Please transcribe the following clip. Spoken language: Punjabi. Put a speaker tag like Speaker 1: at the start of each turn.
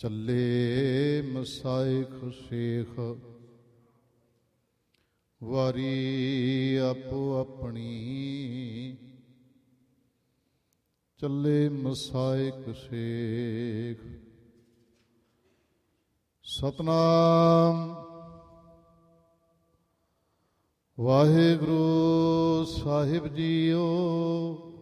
Speaker 1: ਚੱਲੇ ਮਸਾਇਖ ਸ਼ੇਖ ਵਾਰੀ ਆਪੋ ਆਪਣੀ। ਚੱਲੇ ਮਸਾਇਕ ਸ਼ੇਖ। ਸਤਨਾਮ ਵਾਹਿਗੁਰੂ ਸਾਹਿਬ ਜੀਓ।